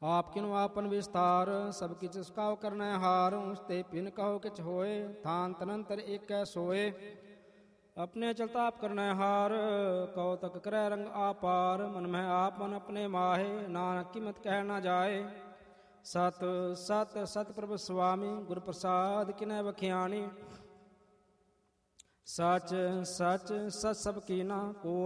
ਆਪ ਕਿਨੁ ਆਪਨ ਵਿਸਤਾਰ, ਸਭ ਕਿਛ ਸੁਕਾਉ ਕਰਨੈ ਹਾਰ। ਉਸ ਤੇ ਪਿਨ ਕਹੋ ਕਿਛ ਹੋਏ, ਥਾਨ ਤਨੰਤਰ ਏਕੈ ਸੋਏ। ਆਪਣੇ ਚਲਤਾ ਆਪ ਕਰਨੈ ਹਾਰ, ਕਉ ਤਕ ਕਰੈ ਰੰਗ ਆਪਾਰ। ਮਨ ਮਹਿ ਆਪ ਮਨ ਆਪਣੇ ਮਾਹੇ, ਨਾਨਕ ਕੀਮਤ ਕਹਿ ਨਾ ਜਾਏ। ਸਤ ਸਤ ਸਤ ਪ੍ਰਭ ਸੁਆਮੀ, ਗੁਰ ਪ੍ਰਸਾਦ ਕਿਨੈ ਵਖਿਆਣੀ। ਸਚ ਸਚ ਸਚ ਸਭ ਕੀਨਾ, ਕੋ